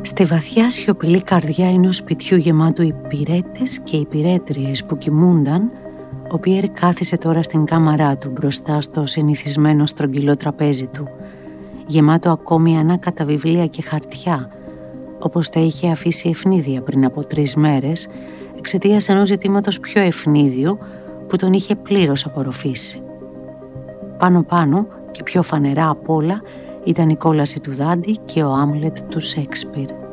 Στη βαθιά σιωπηλή καρδιά ενός σπιτιού γεμάτου υπηρέτες και υπηρέτριες που κοιμούνταν, ο Πιέρ κάθισε τώρα στην κάμαρά του μπροστά στο συνηθισμένο στρογγυλό τραπέζι του, γεμάτο ακόμη ανάκατα βιβλία και χαρτιά, όπως τα είχε αφήσει ευνίδια πριν από 3 μέρες, εξαιτίας ενός ζητήματος πιο ευνίδιου που τον είχε πλήρως απορροφήσει. Πάνω-πάνω και πιο φανερά απ' όλα ήταν η κόλαση του Δάντη και ο Άμλετ του Σέξπιρ.